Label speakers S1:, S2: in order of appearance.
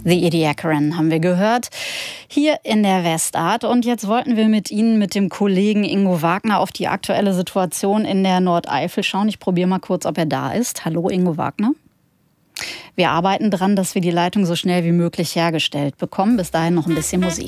S1: The Ediacaran haben wir gehört, hier in der Westart. Und jetzt wollten wir mit Ihnen, mit dem Kollegen Ingo Wagner, auf die aktuelle Situation in der Nordeifel schauen. Ich probiere mal kurz, ob er da ist. Hallo, Ingo Wagner. Wir arbeiten dran, dass wir die Leitung so schnell wie möglich hergestellt bekommen. Bis dahin noch ein bisschen Musik.